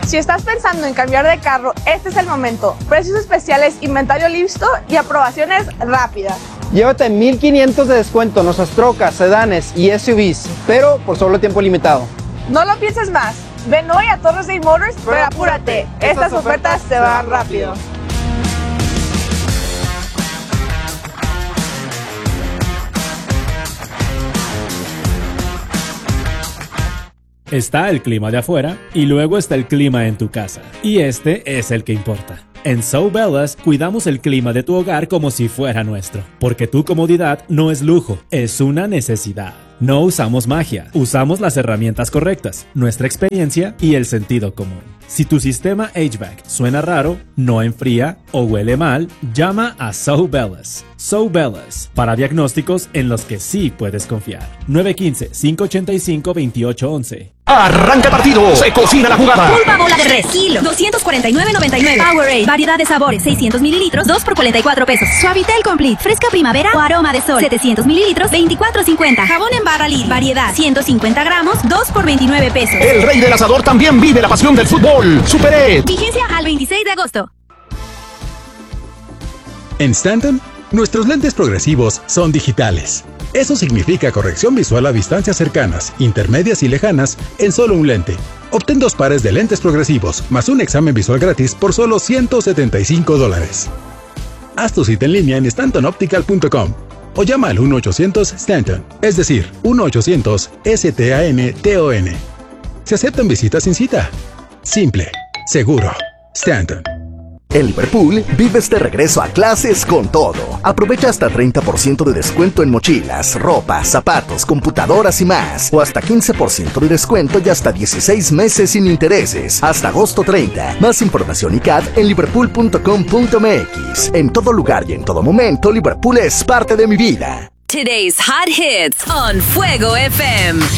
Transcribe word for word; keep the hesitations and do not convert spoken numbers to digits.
Si estás pensando en cambiar de carro, este es el momento. Precios especiales, inventario listo y aprobaciones rápidas. Llévate mil quinientos de descuento en nuestras trocas, sedanes y S U Vs, pero por solo tiempo limitado. No lo pienses más. Ven hoy a Torres Day Motors, pero apúrate. Estas ofertas se van rápido. Está el clima de afuera y luego está el clima en tu casa. Y este es el que importa. En So Bellas cuidamos el clima de tu hogar como si fuera nuestro, porque tu comodidad no es lujo, es una necesidad. No usamos magia, usamos las herramientas correctas, nuestra experiencia y el sentido común. Si tu sistema H V A C suena raro, no enfría o huele mal, llama a So Bellas. So Bellas, para diagnósticos en los que sí puedes confiar. nueve uno cinco, cinco ocho cinco, dos ocho uno uno. Arranca partido, se cocina la jugada. Pulpa bola de res, kilo, doscientos cuarenta y nueve noventa y nueve. Powerade, variedad de sabores, seiscientos mililitros, dos por cuarenta y cuatro pesos. Suavitel Complete, fresca primavera o aroma de sol, setecientos mililitros, veinticuatro cincuenta. Jabón en barra Lid, variedad, ciento cincuenta gramos, dos por veintinueve pesos. El rey del asador también vive la pasión del fútbol. Super Ed. Vigencia al veintiséis de agosto. En Stanton, nuestros lentes progresivos son digitales. Eso significa corrección visual a distancias cercanas, intermedias y lejanas en solo un lente. Obtén dos pares de lentes progresivos más un examen visual gratis por solo ciento setenta y cinco dólares. Haz tu cita en línea en stanton optical punto com o llama al uno ochocientos Stanton, es decir, uno ochocientos S T A N T O N. Se aceptan visitas sin cita. Simple, seguro, Stanton. En Liverpool, vives de regreso a clases con todo. Aprovecha hasta treinta por ciento de descuento en mochilas, ropa, zapatos, computadoras y más. O hasta quince por ciento de descuento y hasta dieciséis meses sin intereses. Hasta agosto treinta. Más información y C A D en liverpool punto com punto m x. En todo lugar y en todo momento, Liverpool es parte de mi vida. Today's hot hits on Fuego F M.